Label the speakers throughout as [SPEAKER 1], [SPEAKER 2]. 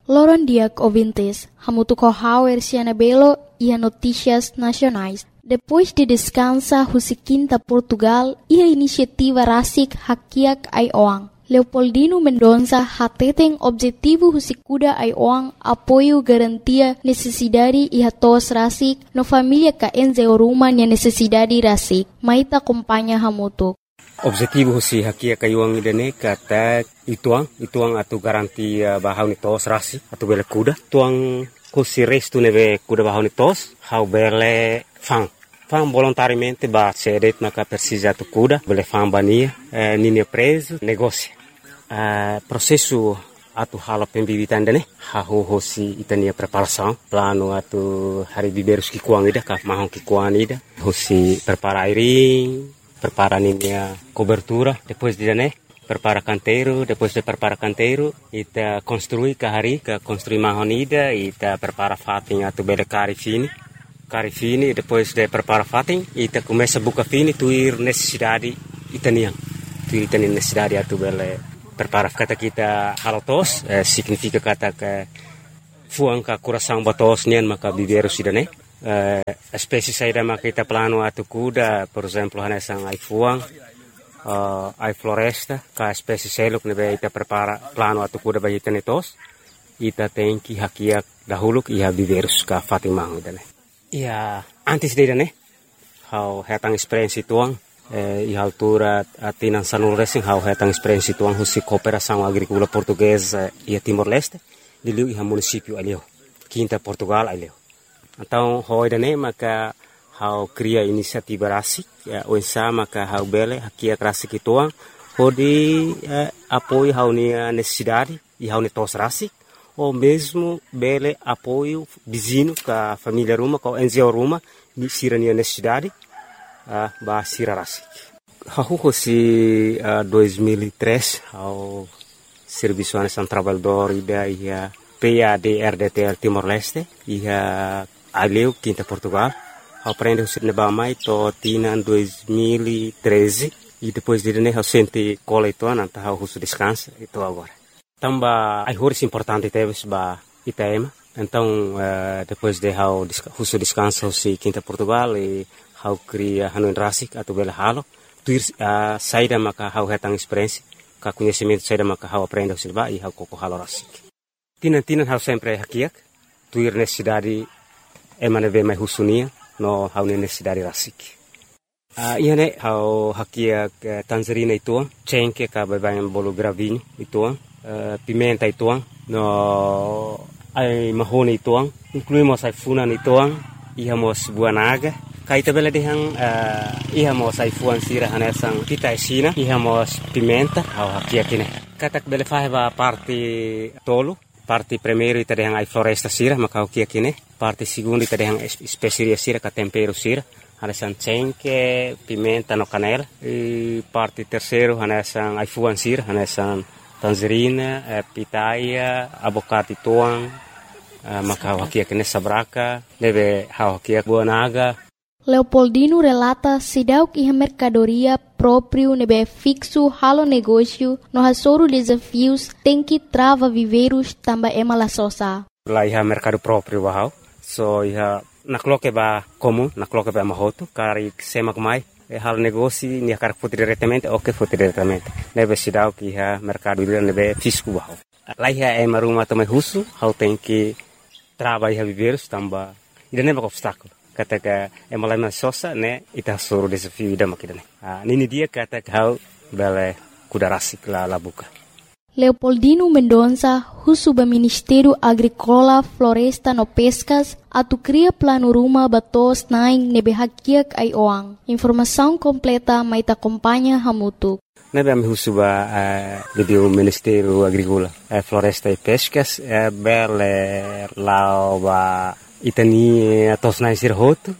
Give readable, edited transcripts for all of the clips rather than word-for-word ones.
[SPEAKER 1] Loron Diak ouvintes, hamutu kohauer Cianabelo e a notícias nacionais. Depois de descansa Husiquinta Portugal e a iniciativa Rasik Hakiak Aioang. Leopoldino Mendonça hateten objetivo Husikuda Aioang apoio garantia necessidade e hatos Rasik no família ka enzeoruma nia necessidade Rasik. Maita acompanha hamutu.
[SPEAKER 2] Objetivo husi Hakiak Aioang idane kata ituang atu garantia bahau ni tos Rasik atu bele kuda. Tuang husi restu neve kuda bahau ni tos hau bele fang volontariamente ba cedet maka precisa tu kuda bele fang bania nini preso negócio processo atu hala pembibitan dane hahu hosi itania preparação plano atu hari biberus ki kuang ida ka mahon ki kuang ida hosi prepara airing prepara ninia cobertura depois de dane prepara canteiro depois de prepara canteiro ita construir ka hari ka construir mahon ida ita prepara fating atu bele cari fini, depois de prepara fating, ita começa a buca fini, tuir necessidade itanian. Tuir itanian necessidade atu bele prepara kata kita halotos, significa kata que fuang ka coração batos nian maka biberu sidane. Espécie saída maka kita plano atu kuda, por exemplo, hanesang ai fuang, ai floresta, ka espécie seluk nebe ita prepara plano atu kuda ba itanetos. Ita tem que hakiak dahuluk ia biberus ka fating mangu dane. Ia antes de né, hau hetang experiência tuang, e altura atinan sanul racing hau hetang experiência tuang husi cooperação agrícola portuguesa e Timor-Leste, de liu ia município alio, Quinta Portugal alio. Então hoi né maka hau cria inisiativa Rasik, o ensa maka hau bele hakia Rasik tuang, hodi apoio hau nia necessidade e hau netos Rasik. Ou mesmo bele apoio vizinho com a família Ruma, com a NGO Ruma, de Sirania necessidade, ba Sira Rasik. Hahu se 2003 ao Serviço Nacional Trabalhador e a PADRDTL Timor-Leste e a Aleu Quinta Portugal. Aprende o Sirneba Mai to tina em 2013 e depois de né o sente cola então anta o descansa e to agora. Tamba ai horas importante teves ba IPM. Então depois de how husu descanso si Quinta Portugal e how cria Hanoi Rasik atau bela halo tuir saída maka how hetang experiência ka conhecimento saída maka how aprende o silba e how koko halo Rasik. Tinan how sempre hakiak tuir necessidade emane ve mai husunia no how necessidade Rasik. Iane how hakiak Tanzania itu cengke ka babayan bolo gravinho itu pimenta ituang no ai mahone ituang incluímos ai funan ituang ihamos buanaga kaita bela dehang ihamos ai fuan sira hanesang pita sina ihamos pimenta au hakia kine katak bela faiba parte tolo parte primeiro ita dehang ai floresta sira maka hakia kine parte segundo ita dehang especiaria sira ka tempero sira hanesang cengke pimenta no canela e parte terceiro hanesang ai fuan sira hanesang tangerina, pitaia, abocate tuang, maka hakia kene sabraka, deve hakia buanaga.
[SPEAKER 1] Leopoldino relata sidauk iha mercadoria próprio nebe fixo halo negócio no hasoro desafios tem que trava viveiros tamba emala sosa.
[SPEAKER 2] Lá iha mercado próprio bahau, so iha nakloke ba comum, nakloke ba mahoto, kari semak mai. Hal negócio ni akar foto diretamente ou que foto diretamente nebe sidau que ha mercado livre nebe fisco bahau lá é maruma também russo how tem que trabalhar viver tamba ida nebe obstáculo kata que é malama sosa né ita soro desafio ida makidane nini dia kata que how bele kuda Rasik la buka.
[SPEAKER 1] Leopoldino Mendonça, Husuba Ministério Agrícola, Floresta no Pescas, atu cria plano ruma batos naing nebe hakiak Aioang. Informação completa maita acompanha hamutu.
[SPEAKER 2] Nebe am Husuba o Ministério Agrícola, Floresta e Pescas, bele lauba itani tos naing sirhoto,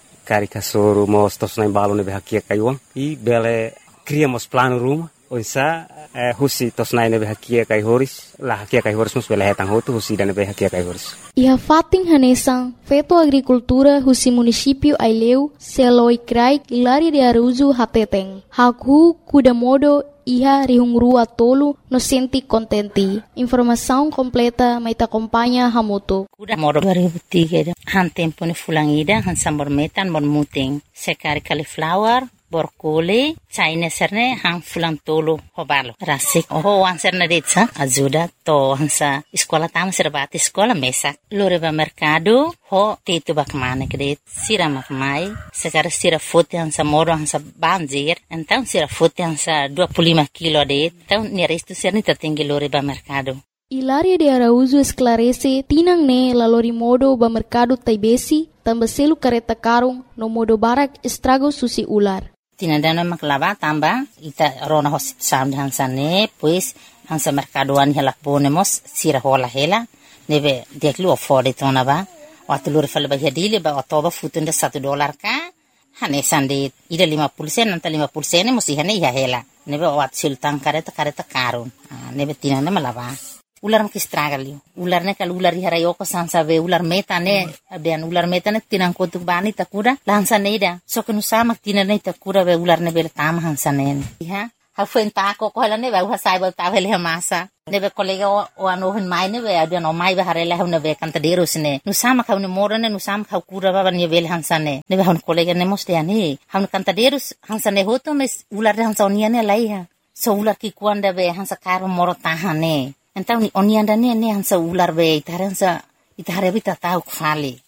[SPEAKER 2] caricasoro mos tos naing balo nebe hakiak Aioang e bele criamos plano ruma. Onsa husi tosnai nebe hakia kai horis la hakia kai horis mus bela hetang hotu husi dan nebe hakia kai horis.
[SPEAKER 1] Iha fating hanesang Feto Agricultura husi município Aileu Seloi Krai Ilari de Aruzu Hateteng. Hakhu Kudamodo iha rihungrua tolu no senti contenti. Informação completa maita acompanha Hamuto.
[SPEAKER 3] Kudamodo 2003 han tempo ni fulangida han sambor metan bon muting. Sekari cauliflower borkole China serne hang fulang tolo hobalo rasik ho anserne detsa ajuda to hansa sekolah tamu serbati sekolah mesak loreba mercado ho tetu bakmane kredit sira makmai sekarang sira foto hansa moro hansa banjir então sira foto hansa 25 kilo det então ni resto serni tertinggi loreba mercado.
[SPEAKER 1] Hilaria de Araújo esclarece tinang ne lalori modo ba mercado taibesi tambaselu kareta karung no modo barak estrago susi ular.
[SPEAKER 3] Tinandana maklava tamba ita rona hosit sound hansane pues hansa mercadoan hela ponemos sira hola hela neve deklu afford tona ba watulur fal ba hedile ba otoba futunda $1 ka hane sande ida 50% nanta 50% musi hane ya hela neve wat sultan kareta karun neve tinana malava ular makistragalio ular ne kal ular hara yoko sansa ve ular metane abian ular metane tinang kotuk bani takura lansa neda so kenu sama tinane takura ve ular ne bel tam hansanen ha hafen ta ko ko ne ve hasai ba ta vele masa ne ve kolega o ano hen mai ne ve abian o mai ve harela ne ve kantaderos ne nu sama ka ne morane nu sama ka kura ba ne vel hansane ne ve hon kolega ne mostiane han kantaderos hansane hoto mes ular hansonia ne laiha so ular ki kuanda ve hansa karo moro tahane. Então, onianda ne hansa ular be itaransa itare bita tau kfali.